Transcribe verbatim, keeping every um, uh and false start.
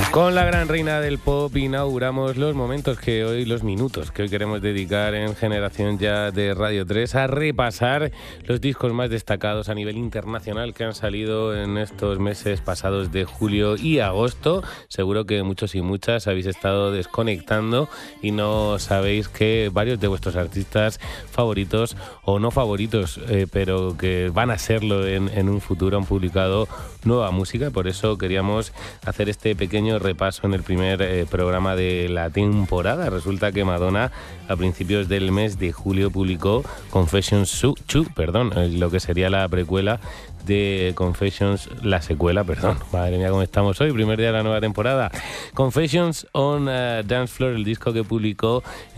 Con la gran reina del pop inauguramos los momentos que hoy, los minutos que hoy queremos dedicar en Generación Ya de Radio tres a repasar los discos más destacados a nivel internacional que han salido en estos meses pasados de julio y agosto. Seguro que muchos y muchas habéis estado desconectando y no sabéis que varios de vuestros artistas favoritos o no favoritos, eh, pero que van a serlo en, en un futuro, han publicado nueva música. Por eso queríamos hacer este pequeño repaso en el primer eh, programa de la temporada. Resulta que Madonna a principios del mes de julio publicó Confessions two, perdón, eh, lo que sería la precuela de Confessions, la secuela, perdón, madre mía cómo estamos hoy, primer día de la nueva temporada. Confessions on uh, Dance Floor, el disco que publicó